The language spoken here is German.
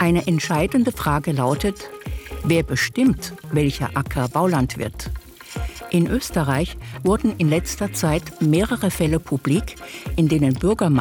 Eine entscheidende Frage lautet: Wer bestimmt, welcher Acker Bauland wird? In Österreich wurden in letzter Zeit mehrere Fälle publik, in denen Bürgermeister